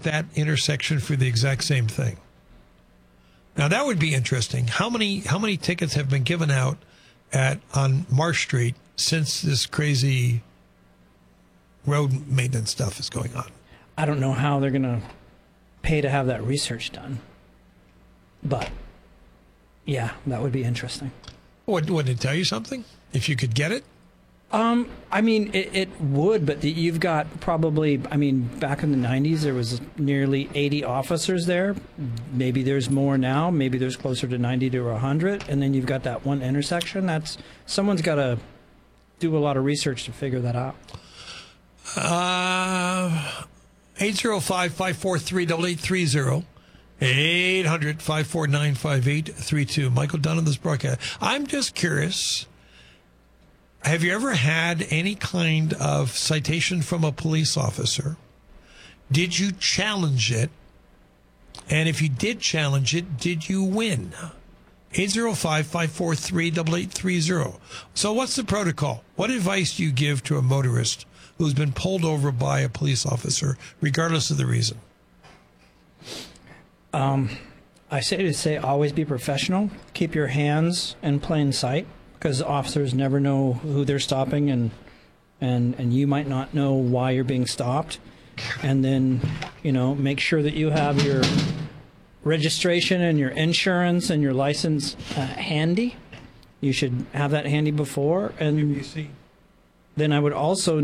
at that intersection for the exact same thing. Now, that would be interesting. How many tickets have been given out on Marsh Street since this crazy road maintenance stuff is going on? I don't know how they're going to pay to have that research done. But, yeah, that would be interesting. Wouldn't it tell you something if you could get it? I mean, it would, but you've got probably, back in the 90s, there was nearly 80 officers there. Maybe there's more now. Maybe there's closer to 90 to 100. And then you've got that one intersection. Someone's got to do a lot of research to figure that out. 805-543-8830. 800-549-5832. Michael Dunn on this broadcast. I'm just curious. Have you ever had any kind of citation from a police officer? Did you challenge it? And if you did challenge it, did you win? 805-543-8830. So what's the protocol? What advice do you give to a motorist who's been pulled over by a police officer, regardless of the reason? I say always be professional. Keep your hands in plain sight, because officers never know who they're stopping, and you might not know why you're being stopped. And then, make sure that you have your registration and your insurance and your license handy. You should have that handy before. And then I would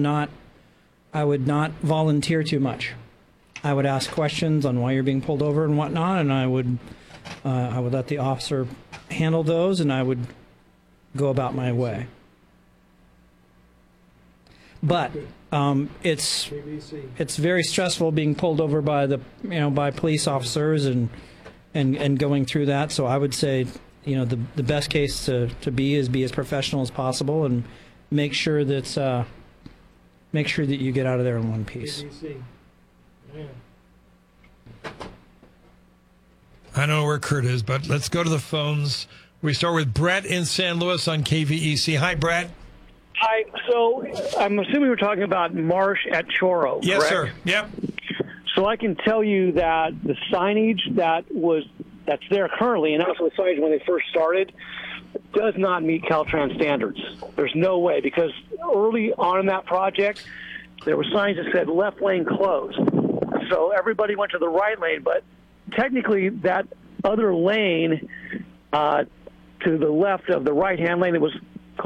not volunteer too much. I would ask questions on why you're being pulled over and whatnot, and I would let the officer handle those, and I would go about my way. But it's very stressful being pulled over by by police officers and going through that. So I would say the best case to be is be as professional as possible and make sure that you get out of there in one piece. I don't know where Kurt is, but let's go to the phones. We start with Brett in San Luis on KVEC. Hi, Brett. Hi. So I'm assuming we're talking about Marsh at Choro, yes, correct? Sir. Yep. So I can tell you that the signage that's there currently, and also the signage when they first started, does not meet Caltrans standards. There's no way, because early on in that project, there were signs that said left lane closed. So everybody went to the right lane, but technically that other lane to the left of the right-hand lane that was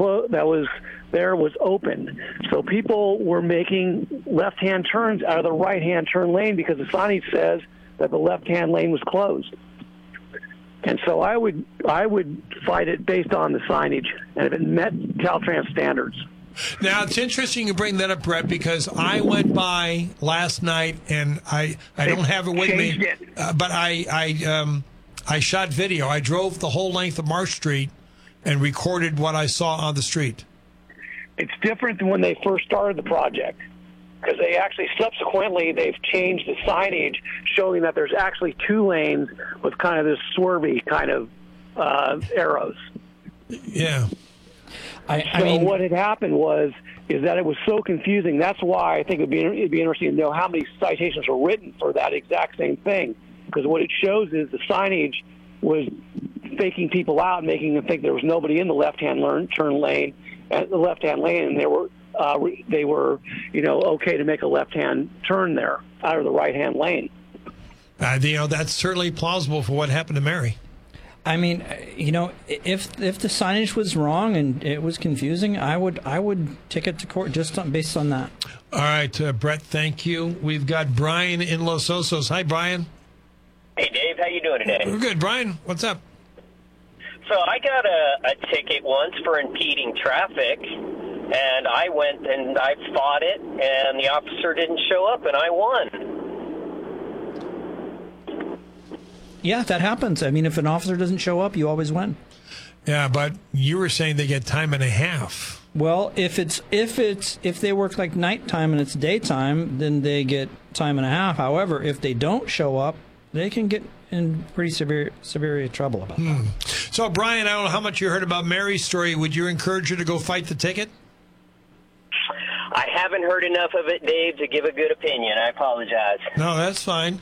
open. So people were making left-hand turns out of the right-hand turn lane because the signage says that the left-hand lane was closed. And so I would fight it based on the signage and if it met Caltrans standards. Now, it's interesting you bring that up, Brett, because I went by last night, and I don't have it with me, but I shot video. I drove the whole length of Marsh Street and recorded what I saw on the street. It's different than when they first started the project, because they actually subsequently they've changed the signage showing that there's actually two lanes with kind of this swervy kind of arrows. Yeah. I mean, what had happened is that it was so confusing. That's why I think it'd be interesting to know how many citations were written for that exact same thing. Because what it shows is the signage was faking people out and making them think there was nobody in the left-hand turn lane, and they were okay to make a left-hand turn there out of the right-hand lane. That's certainly plausible for what happened to Mary. I mean, if the signage was wrong and it was confusing, I would take it to court just based on that. All right, Brett, thank you. We've got Brian in Los Osos. Hi, Brian. Hey, Dave. How you doing today? We're good. Brian, what's up? So I got a ticket once for impeding traffic, and I went and I fought it, and the officer didn't show up, and I won. Yeah, that happens. I mean, if an officer doesn't show up, you always win. Yeah, but you were saying they get time and a half. Well, if they work like nighttime and it's daytime, then they get time and a half. However, if they don't show up, they can get in pretty severe trouble about that. So, Brian, I don't know how much you heard about Mary's story. Would you encourage her to go fight the ticket? I haven't heard enough of it, Dave, to give a good opinion. I apologize. No, that's fine.